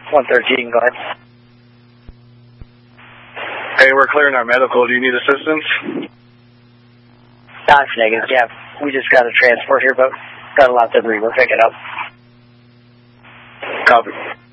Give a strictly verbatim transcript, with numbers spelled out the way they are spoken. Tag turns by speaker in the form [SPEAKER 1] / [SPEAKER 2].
[SPEAKER 1] one thirteen, go ahead.
[SPEAKER 2] Hey, we're clearing our medical. Do you need assistance?
[SPEAKER 1] That's negative, yeah. We just got a transport here, but got a lot of debris. We're picking up.
[SPEAKER 2] Copy.